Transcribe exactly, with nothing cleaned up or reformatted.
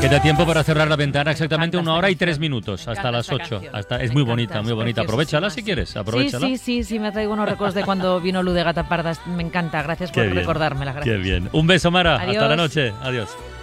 Queda tiempo para cerrar la ventana, exactamente encanta una hora y esta tres canción. minutos, Me hasta encanta las esta ocho. canción. Hasta, es Me muy encanta, bonita, muy es bonita. Aprovechala si preciosísima. quieres, aprovechala. Sí, sí, sí, sí, me traigo unos recuerdos de cuando vino Lu de Gata Parda. Me encanta, gracias por Qué bien, recordármela. Gracias. Qué bien. Un beso, Mara. Adiós. Hasta la noche. Adiós.